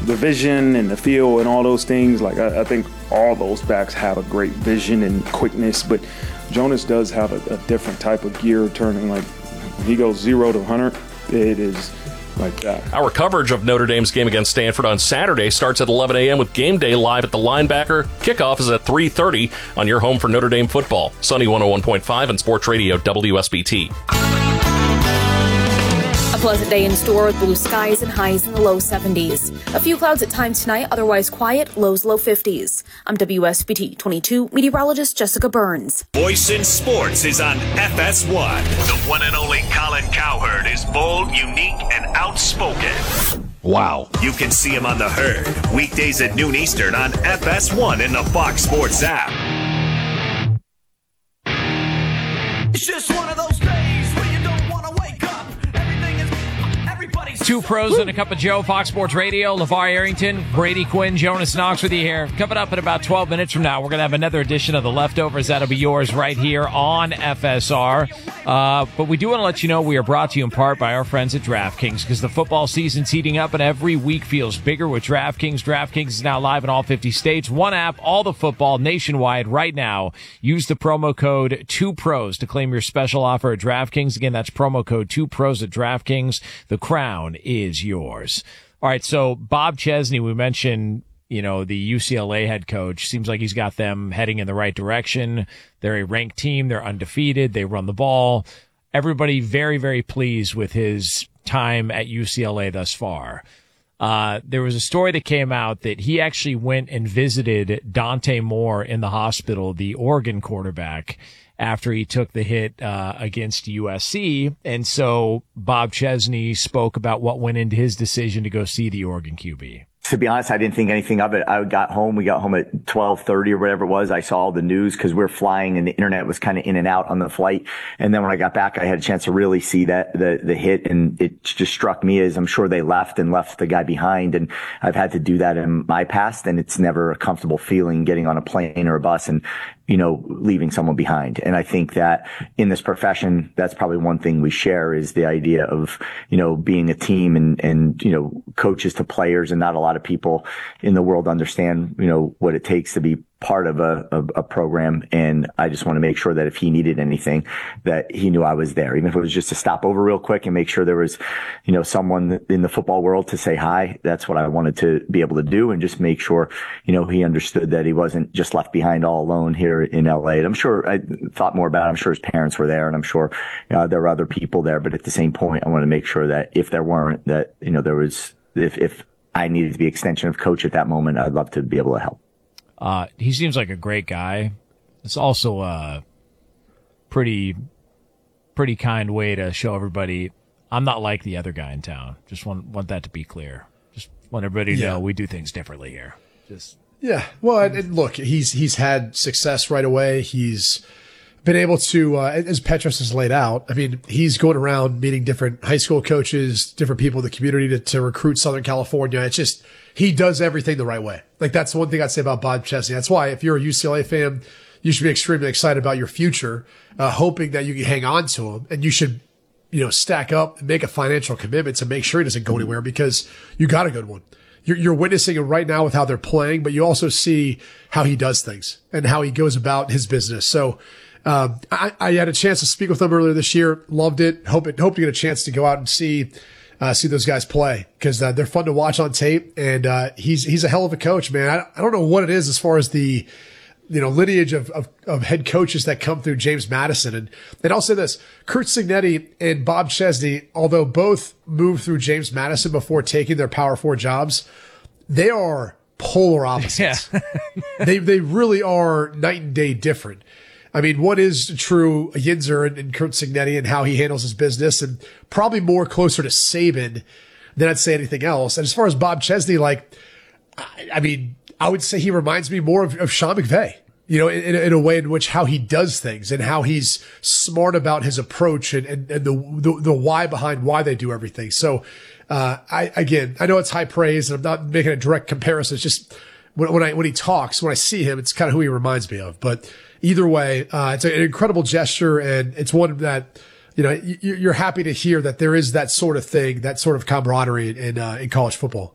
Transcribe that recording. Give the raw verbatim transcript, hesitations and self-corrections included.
the vision and the feel and all those things, like I, I think all those backs have a great vision and quickness, but Jonas does have a, a different type of gear turning. Like he goes zero to one hundred, it is like that. Our coverage of Notre Dame's game against Stanford on Saturday starts at eleven a.m. with Game Day live at the Linebacker. Kickoff is at three thirty on your home for Notre Dame football. Sunny one oh one point five and Sports Radio W S B T. A pleasant day in store with blue skies and highs in the low seventies. A few clouds at times tonight, otherwise quiet, lows low fifties. I'm W S B T twenty-two meteorologist Jessica Burns. Voice in Sports is on F S one. The one and only Colin Cowherd is bold, unique, and outspoken. Wow. You can see him on The Herd, weekdays at noon Eastern on F S one in the Fox Sports app. It's just one of those days where you don't want to wake up. Everything is, everybody's... Two pros and a cup of Joe, Fox Sports Radio. LeVar Arrington, Brady Quinn, Jonas Knox with you here. Coming up in about twelve minutes from now, we're going to have another edition of The Leftovers. That'll be yours right here on F S R. Uh, but we do want to let you know we are brought to you in part by our friends at DraftKings, because the football season's heating up and every week feels bigger with DraftKings. DraftKings is now live in all fifty states. One app, all the football nationwide right now. Use the promo code two pros to claim your special offer at DraftKings. Again, that's promo code two pros at DraftKings. The crown is yours. All right, so Bob Chesney, we mentioned, you know, the U C L A head coach. Seems like he's got them heading in the right direction. They're a ranked team. They're undefeated. They run the ball. Everybody very, very pleased with his time at U C L A thus far. Uh, there was a story that came out that he actually went and visited Dante Moore in the hospital, the Oregon quarterback, after he took the hit uh, against U S C. And so Bob Chesney spoke about what went into his decision to go see the Oregon Q B. To be honest, I didn't think anything of it. I got home. We got home at twelve thirty or whatever it was. I saw all the news because we were flying and the internet was kind of in and out on the flight. And then when I got back, I had a chance to really see that, the, the hit. And it just struck me as I'm sure they left and left the guy behind. And I've had to do that in my past. And it's never a comfortable feeling getting on a plane or a bus and, you know, leaving someone behind. And I think that in this profession, that's probably one thing we share is the idea of, you know, being a team and, and, you know, coaches to players, and not a lot of people in the world understand, you know, what it takes to be part of a, a, a program. And I just want to make sure that if he needed anything, that he knew I was there, even if it was just to stop over real quick and make sure there was, you know, someone in the football world to say hi. That's what I wanted to be able to do, and just make sure, you know, he understood that he wasn't just left behind all alone here in L A. And I'm sure I thought more about it. I'm sure his parents were there, and I'm sure uh, there were other people there. But at the same point, I want to make sure that if there weren't, that, you know, there was, if, if I needed to be extension of coach at that moment, I'd love to be able to help. Uh, he seems like a great guy. It's also a pretty, pretty kind way to show everybody I'm not like the other guy in town. Just want, want that to be clear. Just want everybody to yeah. know we do things differently here. Just. Yeah. Well, and, and look, he's, he's had success right away. He's been able to, uh, as Petros has laid out, I mean, he's going around meeting different high school coaches, different people in the community to, to recruit Southern California. It's just, he does everything the right way. Like, that's the one thing I'd say about Bob Chesney. That's why if you're a U C L A fan, you should be extremely excited about your future, uh, hoping that you can hang on to him, and you should, you know, stack up and make a financial commitment to make sure he doesn't go anywhere, because you got a good one. You're, you're witnessing it right now with how they're playing, but you also see how he does things and how he goes about his business. So, um, I, I had a chance to speak with him earlier this year. Loved it. Hope it, hope to get a chance to go out and see, uh, see those guys play, because uh, they're fun to watch on tape. And, uh, he's, he's a hell of a coach, man. I, I don't know what it is as far as the, you know, lineage of, of, of head coaches that come through James Madison. And, and I'll say this, Curt Cignetti and Bob Chesney, although both moved through James Madison before taking their Power Four jobs, they are polar opposites. Yeah. they, they really are night and day different. I mean, one is true Yinzer and, and Curt Cignetti and how he handles his business, and probably more closer to Saban than I'd say anything else. And as far as Bob Chesney, like, I, I mean, I would say he reminds me more of, of Sean McVay, you know, in, in a way in which how he does things and how he's smart about his approach and, and, and the, the, the why behind why they do everything. So, uh, I, again, I know it's high praise, and I'm not making a direct comparison. It's just when, when I, when he talks, when I see him, it's kind of who he reminds me of. But either way, uh, it's an incredible gesture, and it's one that, you know, you, you're happy to hear that there is that sort of thing, that sort of camaraderie in, uh, in college football.